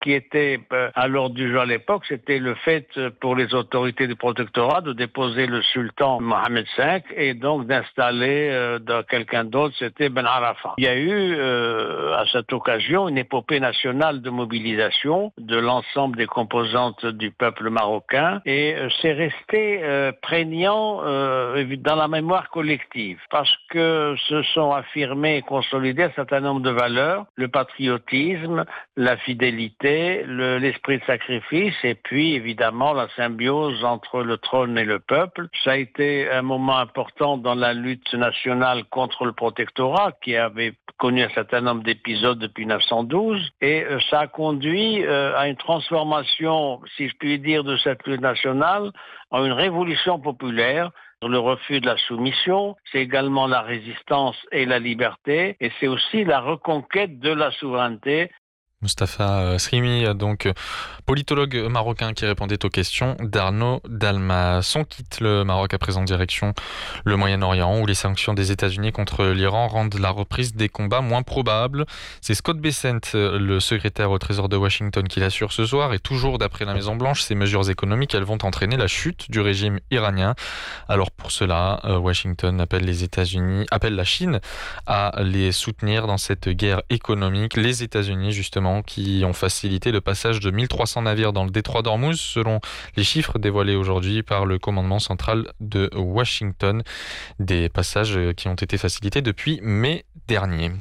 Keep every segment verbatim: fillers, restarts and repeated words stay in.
qui était à l'ordre du jour à l'époque, c'était le fait pour les autorités du protectorat de déposer le sultan Mohamed cinq et donc d'installer euh, quelqu'un d'autre, c'était Ben Arafat. Il y a eu euh, à cette occasion une épopée nationale de mobilisation de l'ensemble des composantes du peuple marocain et euh, c'est resté euh, prégnant euh, dans la mémoire collective parce que se sont affirmés et consolidés un certain nombre de valeurs, le patriotisme, la fidélité, le, l'esprit de sacrifice et puis évidemment la symbiose entre le trône et le peuple. Ça a été un moment important dans la lutte nationale contre le protectorat qui avait connu un certain nombre d'épisodes depuis mille neuf cent douze et euh, ça a conduit euh, à une transformation, si je puis dire, de cette lutte nationale en une révolution populaire. Le refus de la soumission, c'est également la résistance et la liberté et c'est aussi la reconquête de la souveraineté. Mustapha Srimi, donc politologue marocain qui répondait aux questions d'Arnaud Dalmas. On quitte le Maroc à présent direction le Moyen-Orient où les sanctions des États-Unis contre l'Iran rendent la reprise des combats moins probable. C'est Scott Bessent, le secrétaire au Trésor de Washington, qui l'assure ce soir. Et toujours d'après la Maison-Blanche, ces mesures économiques, elles vont entraîner la chute du régime iranien. Alors pour cela, Washington appelle les États-Unis, appelle la Chine à les soutenir dans cette guerre économique. Les États-Unis, justement, qui ont facilité le passage de mille trois cents navires dans le détroit d'Ormuz, selon les chiffres dévoilés aujourd'hui par le commandement central de Washington. Des passages qui ont été facilités depuis mai dernier.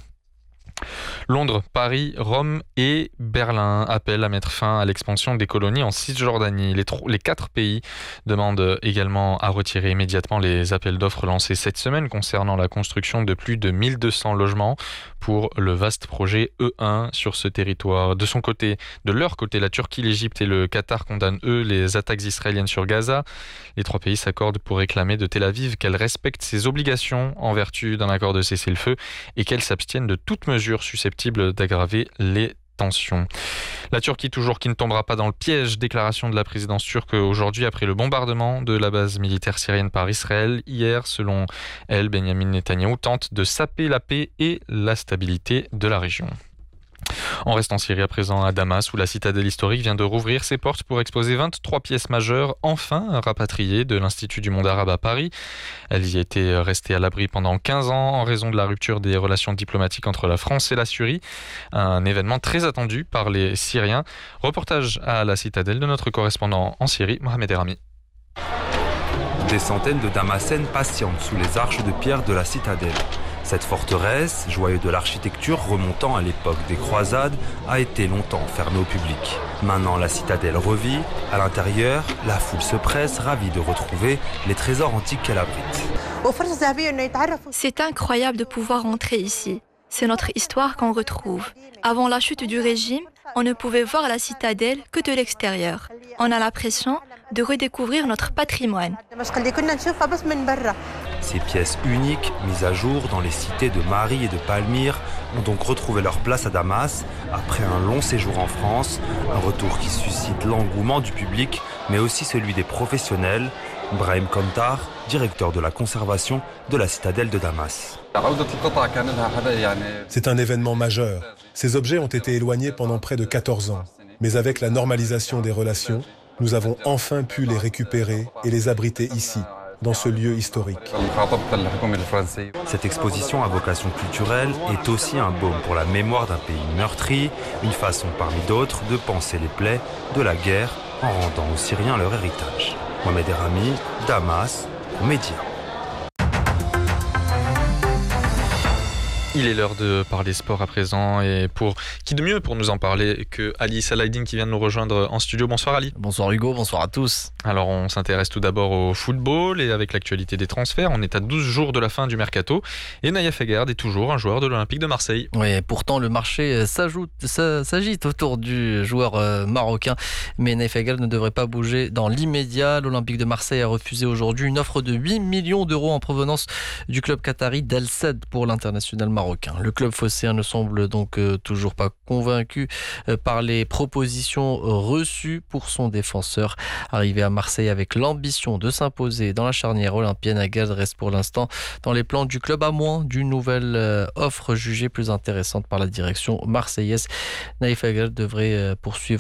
Londres, Paris, Rome et Berlin appellent à mettre fin à l'expansion des colonies en Cisjordanie. Les, tro- les quatre pays demandent également à retirer immédiatement les appels d'offres lancés cette semaine concernant la construction de plus de mille deux cents logements pour le vaste projet E un sur ce territoire. De son côté, de leur côté, la Turquie, l'Égypte et le Qatar condamnent eux les attaques israéliennes sur Gaza. Les trois pays s'accordent pour réclamer de Tel Aviv qu'elle respecte ses obligations en vertu d'un accord de cessez-le-feu et qu'elle s'abstienne de toute mesure susceptible d'aggraver les tensions. La Turquie toujours qui ne tombera pas dans le piège, déclaration de la présidence turque aujourd'hui après le bombardement de la base militaire syrienne par Israël. Hier, selon elle, Benyamin Netanyahou tente de saper la paix et la stabilité de la région. On reste en Syrie à présent à Damas où la citadelle historique vient de rouvrir ses portes pour exposer vingt-trois pièces majeures enfin rapatriées de l'Institut du monde arabe à Paris. Elle y était restée à l'abri pendant quinze ans en raison de la rupture des relations diplomatiques entre la France et la Syrie. Un événement très attendu par les Syriens. Reportage à la citadelle de notre correspondant en Syrie, Mohamed Erami. Des centaines de Damascènes patientent sous les arches de pierre de la citadelle. Cette forteresse, joyau de l'architecture remontant à l'époque des croisades, a été longtemps fermée au public. Maintenant, la citadelle revit. À l'intérieur, la foule se presse, ravie de retrouver les trésors antiques qu'elle abrite. C'est incroyable de pouvoir entrer ici. C'est notre histoire qu'on retrouve. Avant la chute du régime, on ne pouvait voir la citadelle que de l'extérieur. On a l'impression de redécouvrir notre patrimoine. Ces pièces uniques, mises à jour dans les cités de Mari et de Palmyre, ont donc retrouvé leur place à Damas après un long séjour en France, un retour qui suscite l'engouement du public, mais aussi celui des professionnels. Brahim Kontar, directeur de la conservation de la citadelle de Damas. C'est un événement majeur. Ces objets ont été éloignés pendant près de quatorze ans. Mais avec la normalisation des relations, nous avons enfin pu les récupérer et les abriter ici, dans ce lieu historique. Cette exposition à vocation culturelle est aussi un baume pour la mémoire d'un pays meurtri, une façon parmi d'autres de panser les plaies de la guerre en rendant aux Syriens leur héritage. Mohamed Erami, Damas, pour Média. Il est l'heure de parler sport à présent et pour qui de mieux pour nous en parler que Ali Salahdine qui vient de nous rejoindre en studio. Bonsoir Ali. Bonsoir Hugo, bonsoir à tous. Alors on s'intéresse tout d'abord au football et avec l'actualité des transferts. On est à douze jours de la fin du mercato et Naïef Aguerd est toujours un joueur de l'Olympique de Marseille. Oui, pourtant le marché s'ajoute, s'agite autour du joueur marocain, mais Naïef Aguerd ne devrait pas bouger dans l'immédiat. L'Olympique de Marseille a refusé aujourd'hui une offre de huit millions d'euros en provenance du club qatari d'Al Sadd pour l'international marocain. marocain. Le club phocéen ne semble donc euh, toujours pas convaincu euh, par les propositions reçues pour son défenseur. Arrivé à Marseille avec l'ambition de s'imposer dans la charnière olympienne, Agad reste pour l'instant dans les plans du club, à moins d'une nouvelle euh, offre jugée plus intéressante par la direction marseillaise. Naïf Agad devrait euh, poursuivre